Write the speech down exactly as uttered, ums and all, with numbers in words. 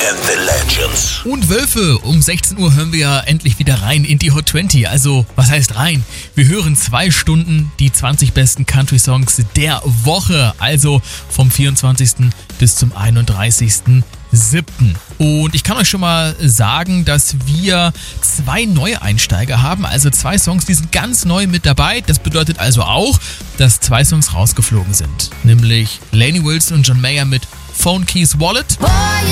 and the Legends. Und Wölfe, um sechzehn Uhr hören wir ja endlich wieder rein in die Hot zwanzig. Also, was heißt rein? Wir hören zwei Stunden die zwanzig besten Country-Songs der Woche. Also vom vierundzwanzigsten bis zum einunddreißigsten siebten Und ich kann euch schon mal sagen, dass wir zwei Neueinsteiger haben. Also zwei Songs, die sind ganz neu mit dabei. Das bedeutet also auch, dass zwei Songs rausgeflogen sind. Nämlich Lainey Wilson und John Mayer mit Phone Keys Wallet.